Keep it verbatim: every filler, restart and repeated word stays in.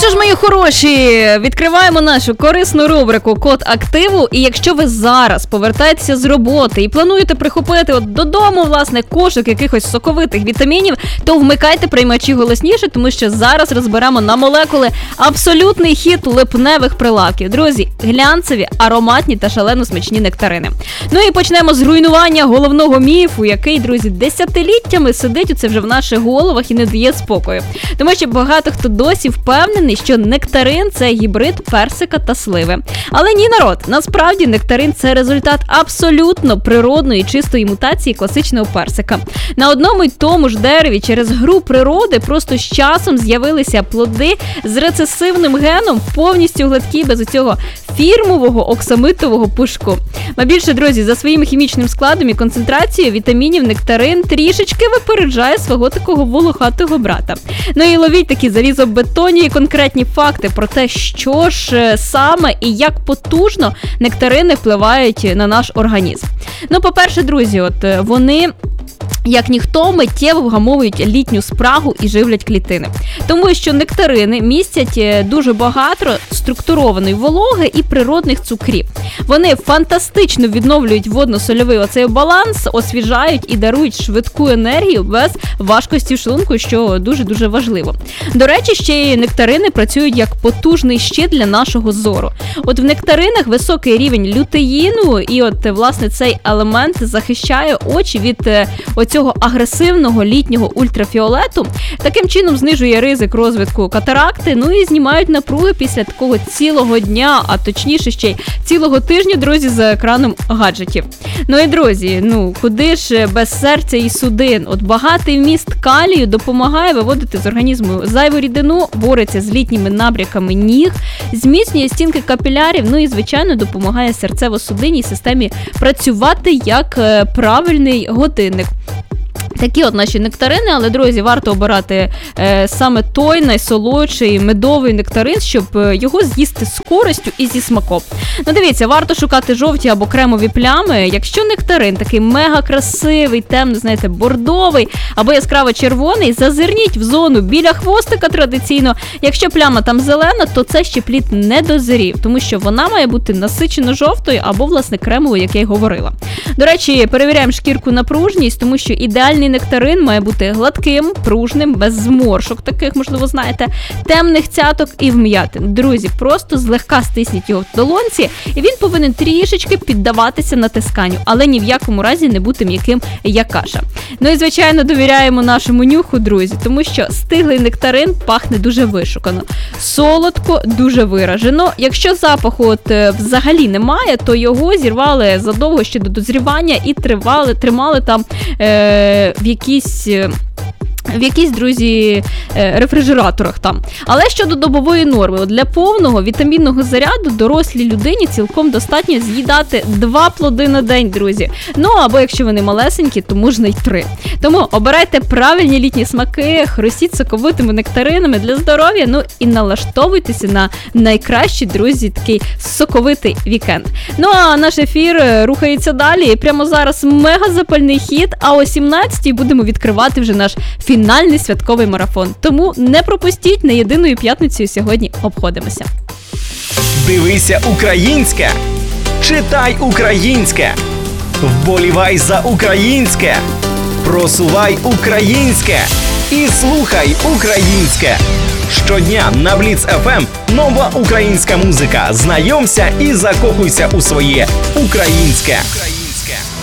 що ж, мої хороші, відкриваємо нашу корисну рубрику «Код активу». І якщо ви зараз повертаєтеся з роботи і плануєте прихопити от додому, власне, кошик якихось соковитих вітамінів, то вмикайте приймачі голосніше, тому що зараз розберемо на молекули абсолютний хіт липневих прилавків. Друзі, глянцеві, ароматні та шалено смачні нектарини. Ну і почнемо з руйнування головного міфу, який, друзі, десятиліттями сидить оце вже в наших головах і не дає спокою. Тому що багато хто досі впевнений, що нектарин – це гібрид персика та сливи. Але ні, народ, насправді нектарин – це результат абсолютно природної чистої мутації класичного персика. На одному й тому ж дереві через гру природи просто з часом з'явилися плоди з рецесивним геном, повністю гладкі, без оцього фірмового оксамитового пушку. А більше, друзі, за своїм хімічним складом і концентрацією вітамінів нектарин трішечки випереджає свого такого волохатого брата. Ну і ловіть такі залізобетонні і конкретні факти про те, що ж саме і як потужно нектарини впливають на наш організм. Ну, по-перше, друзі, от вони, як ніхто, миттєво вгамовують літню спрагу і живлять клітини. Тому що нектарини містять дуже багато структурованої вологи і природних цукрів. Вони фантастично відновлюють водно-сольовий оцей баланс, освіжають і дарують швидку енергію без важкості в шлунку, що дуже-дуже важливо. До речі, ще й нектарини працюють як потужний щит для нашого зору. От в нектаринах високий рівень лютеїну, і от, власне, цей елемент захищає очі від оцього агресивного літнього ультрафіолету, таким чином знижує ризик розвитку катаракти, ну і знімають напруги після такого цілого дня, а точніше ще й цілого тижня, друзі, за екраном гаджетів. Ну і, друзі, ну куди ж без серця і судин? От багатий вміст калію допомагає виводити з організму зайву рідину, бореться з літніми набряками ніг, зміцнює стінки капілярів, ну і, звичайно, допомагає серцево-судинній системі працювати як правильний годинник. Такі от наші нектарини, але, друзі, варто обирати е, саме той найсолодший медовий нектарин, щоб його з'їсти з користю і зі смаком. Ну, дивіться, варто шукати жовті або кремові плями. Якщо нектарин такий мега красивий, темний, знаєте, бордовий або яскраво червоний, зазирніть в зону біля хвостика традиційно. Якщо пляма там зелена, то це ще плід не дозрів, тому що вона має бути насичено жовтою або, власне, кремовою, як я й говорила. До речі, перевіряємо шкірку на пружність, тому що ідеальний нектарин має бути гладким, пружним, без зморшок таких, можливо, знаєте, темних цяток і вм'ятин. Друзі, просто злегка стисніть його в долонці, і він повинен трішечки піддаватися натисканню, але ні в якому разі не бути м'яким, як каша. Ну і, звичайно, довіряємо нашому нюху, друзі, тому що стиглий нектарин пахне дуже вишукано. Солодко, дуже виражено. Якщо запаху от взагалі немає, то його зірвали задовго ще до дозрівання і тривали, тримали там е, в якійсь... в якісь, друзі, рефрижераторах там. Але щодо добової норми, от для повного вітамінного заряду дорослій людині цілком достатньо з'їдати два плоди на день, друзі. Ну, або якщо вони малесенькі, то можна й три. Тому обирайте правильні літні смаки, хрустіть соковитими нектаринами для здоров'я, ну і налаштовуйтеся на найкращий, друзі, такий соковитий вікенд. Ну, а наш ефір рухається далі. І прямо зараз мега запальний хіт, а о сімнадцятій будемо відкривати вже наш фінал. Фінальний святковий марафон. Тому не пропустіть, не єдиною п'ятницею сьогодні обходимося. Дивися українське, читай українське, вболівай за українське, просувай українське і слухай українське. Щодня на Бліц еф ем нова українська музика. Знайомся і закохуйся у своє українське.